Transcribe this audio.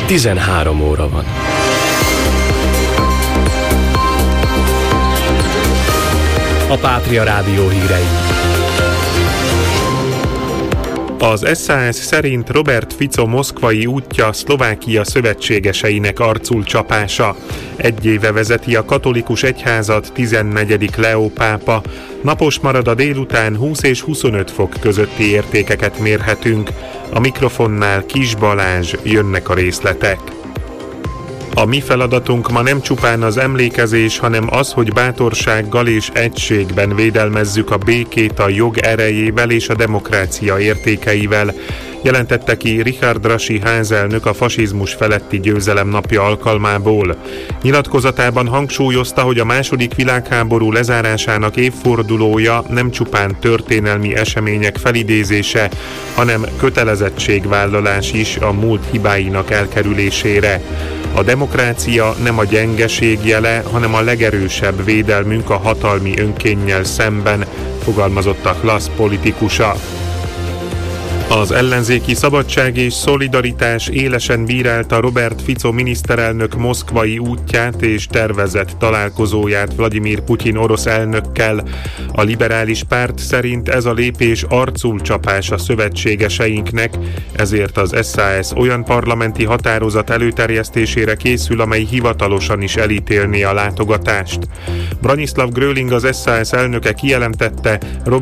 13 óra van. A Pátria Rádió hírei. Az SAS szerint Robert Fico moszkvai útja Szlovákia szövetségeseinek arcul csapása. Egy éve vezeti a katolikus egyházat 14. Leó pápa. Napos marad a délután, 20 és 25 fok közötti értékeket mérhetünk. A mikrofonnál Kis Balázs, jönnek a részletek. A mi feladatunk ma nem csupán az emlékezés, hanem az, hogy bátorsággal és egységben védelmezzük a békét a jog erejével és a demokrácia értékeivel, jelentette ki Richard Rasi házelnök a fasizmus feletti győzelem napja alkalmából. Nyilatkozatában hangsúlyozta, hogy a II. Világháború lezárásának évfordulója nem csupán történelmi események felidézése, hanem kötelezettségvállalás is a múlt hibáinak elkerülésére. A demokrácia nem a gyengeség jele, hanem a legerősebb védelmünk a hatalmi önkénnyel szemben, fogalmazott a KLASZ politikusa. Az ellenzéki Szabadság és Szolidaritás élesen bírálta Robert Fico miniszterelnök moszkvai útját és tervezett találkozóját Vladimir Putyin orosz elnökkel. A liberális párt szerint ez a lépés arcul csapás a szövetségeseinknek, ezért az SAS olyan parlamenti határozat előterjesztésére készül, amely hivatalosan is elítélné a látogatást. Branislav Gröling, az SAS elnöke kijelentette,